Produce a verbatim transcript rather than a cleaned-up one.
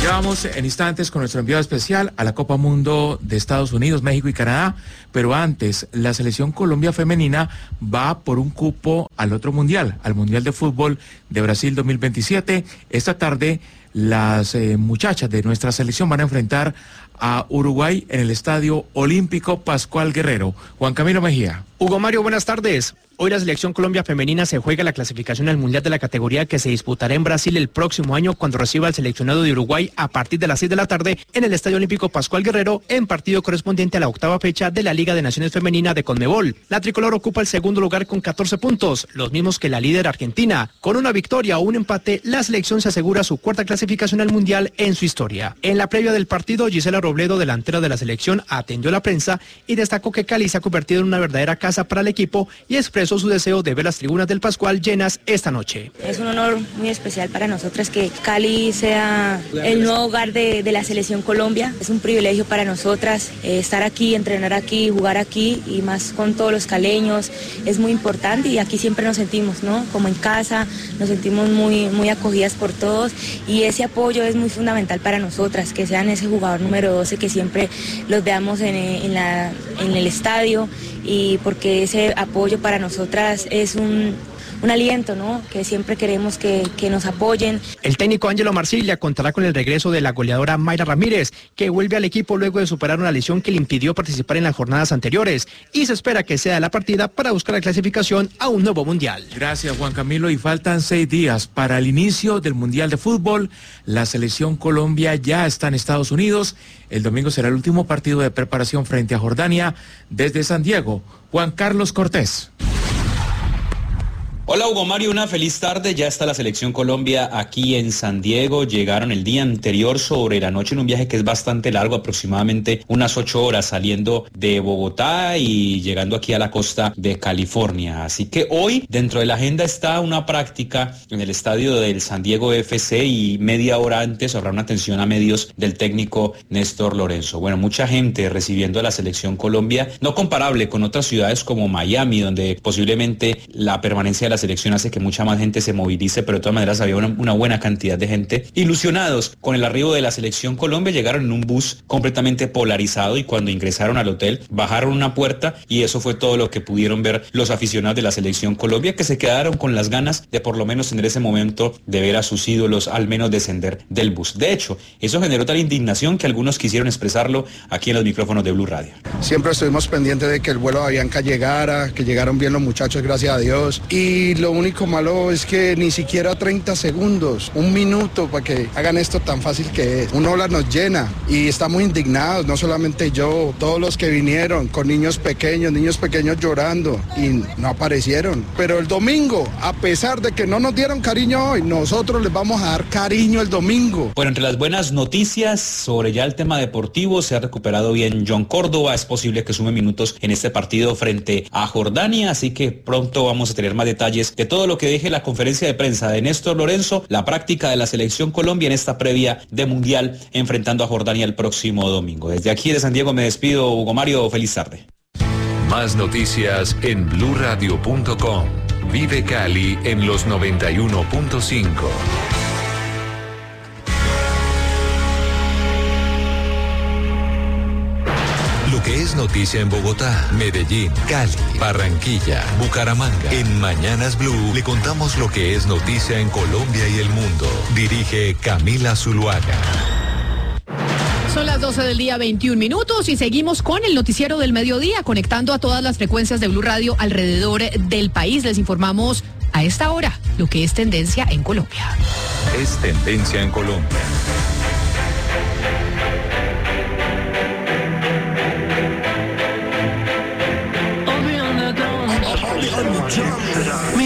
Ya vamos en instantes con nuestro enviado especial a la Copa Mundo de Estados Unidos, México y Canadá, pero antes, la selección Colombia femenina va por un cupo al otro mundial, al Mundial de Fútbol de Brasil dos mil veintisiete. Esta tarde, las eh, muchachas de nuestra selección van a enfrentar a Uruguay en el Estadio Olímpico Pascual Guerrero. Juan Camilo Mejía. Hugo Mario, buenas tardes. Hoy la selección Colombia femenina se juega la clasificación al Mundial de la categoría que se disputará en Brasil el próximo año cuando reciba al seleccionado de Uruguay a partir de las seis de la tarde en el Estadio Olímpico Pascual Guerrero en partido correspondiente a la octava fecha de la Liga de Naciones Femenina de Conmebol. La tricolor ocupa el segundo lugar con catorce puntos, los mismos que la líder Argentina. Con una victoria o un empate, la selección se asegura su cuarta clasificación al Mundial en su historia. En la previa del partido, Gisela Robledo, delantera de la selección, atendió a la prensa y destacó que Cali se ha convertido en una verdadera casa para el equipo y expresó su deseo de ver las tribunas del Pascual llenas esta noche. Es un honor muy especial para nosotras que Cali sea el nuevo hogar de, de la selección Colombia. Es un privilegio para nosotras eh, estar aquí, entrenar aquí, jugar aquí y más con todos los caleños. Es muy importante y aquí siempre nos sentimos, ¿no? Como en casa, nos sentimos muy, muy acogidas por todos y ese apoyo es muy fundamental para nosotras, que sean ese jugador número doce, que siempre los veamos en, en, la, en el estadio, y porque ese apoyo para nosotras es un, un aliento, ¿no? Que siempre queremos que, que nos apoyen. El técnico Ángelo Marcilla contará con el regreso de la goleadora Mayra Ramírez, que vuelve al equipo luego de superar una lesión que le impidió participar en las jornadas anteriores, y se espera que sea la partida para buscar la clasificación a un nuevo mundial. Gracias, Juan Camilo, y faltan seis días para el inicio del Mundial de Fútbol. La selección Colombia ya está en Estados Unidos. El domingo será el último partido de preparación frente a Jordania desde San Diego. Juan Carlos Cortés. Hola Hugo Mario, una feliz tarde. Ya está la selección Colombia aquí en San Diego. Llegaron el día anterior sobre la noche en un viaje que es bastante largo, aproximadamente unas ocho horas saliendo de Bogotá y llegando aquí a la costa de California. Así que hoy dentro de la agenda está una práctica en el estadio del San Diego F C y media hora antes habrá una atención a medios del técnico Néstor Lorenzo. Bueno, mucha gente recibiendo a la selección Colombia, no comparable con otras ciudades como Miami, donde posiblemente la permanencia de la selección hace que mucha más gente se movilice, pero de todas maneras había una, una buena cantidad de gente ilusionados con el arribo de la selección Colombia. Llegaron en un bus completamente polarizado y cuando ingresaron al hotel bajaron una puerta y eso fue todo lo que pudieron ver los aficionados de la selección Colombia, que se quedaron con las ganas de por lo menos tener ese momento de ver a sus ídolos al menos descender del bus. De hecho, eso generó tal indignación que algunos quisieron expresarlo aquí en los micrófonos de Blue Radio. Siempre estuvimos pendientes de que el vuelo de Avianca llegara, que llegaron bien los muchachos, gracias a Dios, y lo único malo es que ni siquiera treinta segundos, un minuto para que hagan esto tan fácil que es. Una ola nos llena y estamos indignados, no solamente yo, todos los que vinieron con niños pequeños, niños pequeños llorando y no aparecieron. Pero el domingo, a pesar de que no nos dieron cariño hoy, nosotros les vamos a dar cariño el domingo. Bueno, entre las buenas noticias sobre ya el tema deportivo, se ha recuperado bien John Córdoba, es posible que sume minutos en este partido frente a Jordania, así que pronto vamos a tener más detalles de todo lo que deje la conferencia de prensa de Néstor Lorenzo, la práctica de la selección Colombia en esta previa de Mundial enfrentando a Jordania el próximo domingo. Desde aquí de San Diego me despido, Hugo Mario, feliz tarde. Más noticias en blue radio punto com. Vive Cali en los noventa y uno punto cinco. Lo que es noticia en Bogotá, Medellín, Cali, Barranquilla, Bucaramanga. En Mañanas Blue le contamos lo que es noticia en Colombia y el mundo. Dirige Camila Zuluaga. Son las doce del día, veintiún minutos, y seguimos con el noticiero del mediodía, conectando a todas las frecuencias de Blue Radio alrededor del país. Les informamos a esta hora lo que es tendencia en Colombia. Es tendencia en Colombia.